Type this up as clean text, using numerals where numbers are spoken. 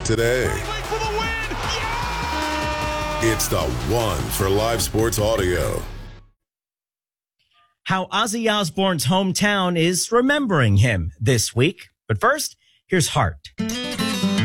today. It's the one for live sports audio. How Ozzy Osbourne's hometown is remembering him this week. But first, here's Heart.